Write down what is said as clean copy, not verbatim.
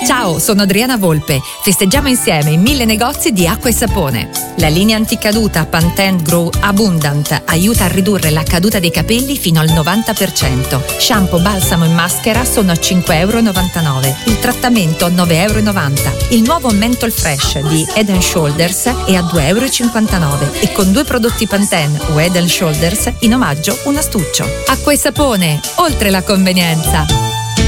Ciao, sono Adriana Volpe. Festeggiamo insieme i 1000 negozi di acqua e sapone. La linea anticaduta Pantene Grow Abundant aiuta a ridurre la caduta dei capelli fino al 90%. Shampoo, balsamo e maschera sono a €5,99. Il trattamento a €9,90. Il nuovo Menthol Fresh di Head Shoulders è a €2,59. E con 2 prodotti Pantene o Head Shoulders in omaggio un astuccio. Acqua e sapone, oltre la convenienza.